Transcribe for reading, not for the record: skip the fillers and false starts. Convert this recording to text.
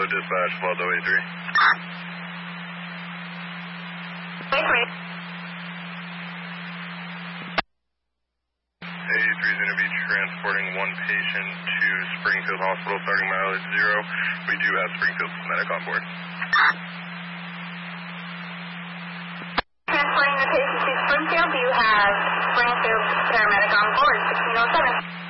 dispatch, Volvo A3. Wait. A3 is going to be transporting one patient to Springfield Hospital, starting mileage 0. We do have Springfield medic on board. Transporting the patient to Springfield, do you have Springfield paramedic on board, 1607?